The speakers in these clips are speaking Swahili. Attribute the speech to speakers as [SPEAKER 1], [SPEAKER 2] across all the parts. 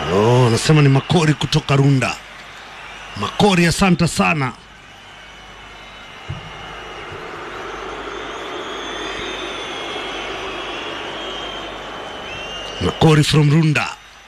[SPEAKER 1] Oh, nasema ni Makori kutoka Runda. Makori, asante sana. Makori from Runda.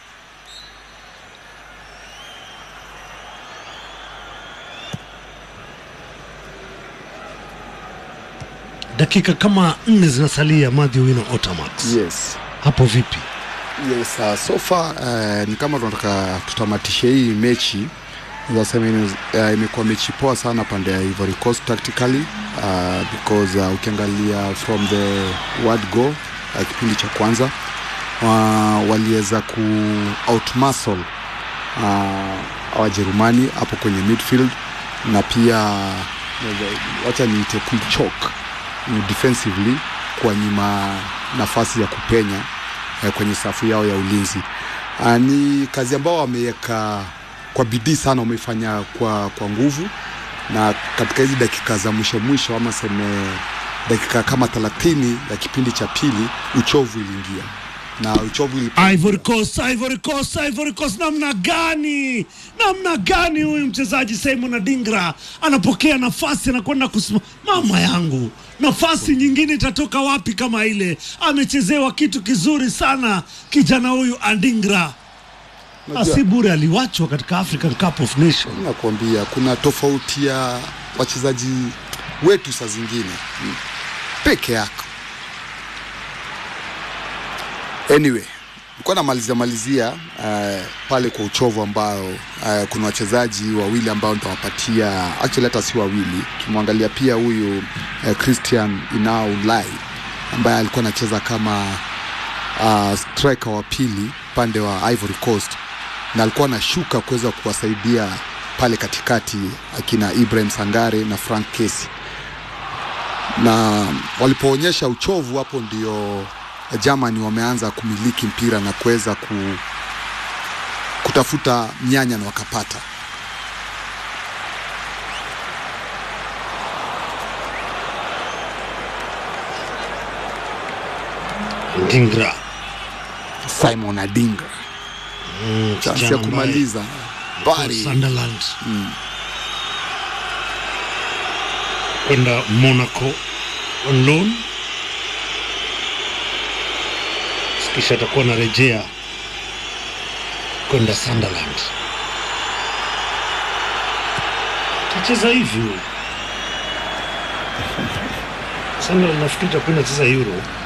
[SPEAKER 1] Dakika kama 4 zinasalia Matthew Wino Otamax.
[SPEAKER 2] Yes.
[SPEAKER 1] Hapo vipi?
[SPEAKER 2] Yes, so far ni kama tunataka tutamatishe hii mechi. Nasema imekuwa mechi poa sana pande ya Ivory Coast tactically, because ukiangalia from the word go kipindi cha kwanza waliweza ku outmuscle Wajerumani hapo kwenye midfield, na pia wacha niite quick choke defensively kwa nyima nafasi ya kupenya kwenye safu yao ya ulinzi. Ni kazi ambao wameweka kwa bidii sana, wamefanya kwa nguvu, na katika hizi dakika za mwisho ama seme dakika kama 30 ya kipindi cha pili uchovu iliingia. Na uchovu
[SPEAKER 1] Ivory Coast namna gani huyu mchezaji Simon Adingra anapokea nafasi na kwenda mama yangu, nafasi nyingine itatoka wapi kama ile? Amechezewa kitu kizuri sana kijana huyu Adingra. Asibure aliwachwa katika African Cup of Nations.
[SPEAKER 2] Nakwambia kuna tofauti ya wachezaji wetu saa zingine peke yako. Anyway, nilikuwa namalizia pale kwa uchovu ambao kuna wachezaji wawili ambao nitawapatia, actually hata si wawili. Kimwangalia pia huyu Christian Inaulai ambaye alikuwa anacheza kama striker wa pili pande wa Ivory Coast, na alikuwa anashuka kuweza kuwasaidia pale katikati akina Ibrahim Sangare na Frank Kesi. Na walipoonyesha uchovu hapo ndio Germany wameanza kumiliki mpira na kuweza kutafuta nyanya na wakapata.
[SPEAKER 1] Adingra,
[SPEAKER 2] Simon Adingra. Chance ya kumaliza Bari
[SPEAKER 1] Sunderland. Kwenda Monaco on loan. Kisha atakuwa na rejea kwenda Sunderland. Tacheza hivi. Sunderland nafikiri kwenda cheza Euro.